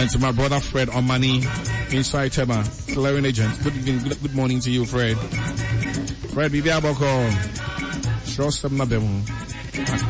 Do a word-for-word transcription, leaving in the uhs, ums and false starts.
And to my brother Fred Omani, inside Tema, clearing agent. Good evening, good, good morning to you, Fred. Fred, Bibi Aboko. Show some Nabemu.